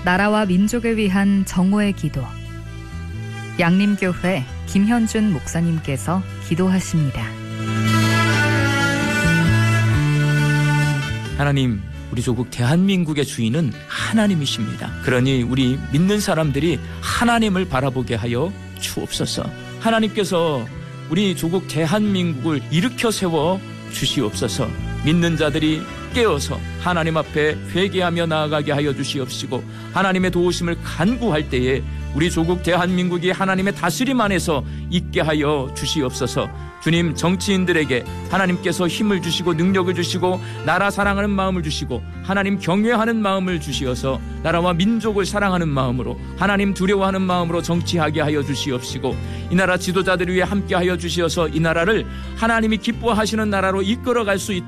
나라와 민족을 위한 정오의 기도. 양림교회 김현준 목사님께서 기도하십니다. 하나님, 우리 조국 대한민국의 주인은 하나님이십니다. 그러니 우리 믿는 사람들이 하나님을 바라보게 하여 주옵소서. 하나님께서 우리 조국 대한민국을 일으켜 세워 주시옵소서. 믿는 자들이 깨어서 하나님 앞에 회개하며 나아가게 하여 주시옵시고, 하나님의 도우심을 간구할 때에 우리 조국 대한민국이 하나님의 다스림 안에서 있게 하여 주시옵소서. 주님, 정치인들에게 하나님께서 힘을 주시고 능력을 주시고 나라 사랑하는 마음을 주시고 하나님 경외하는 마음을 주시어서 나라와 민족을 사랑하는 마음으로, 하나님 두려워하는 마음으로 정치하게 하여 주시옵시고, 이 나라 지도자들 위해 함께 하여 주시어서 이 나라를 하나님이 기뻐하시는 나라로 이끌어갈 수 있도록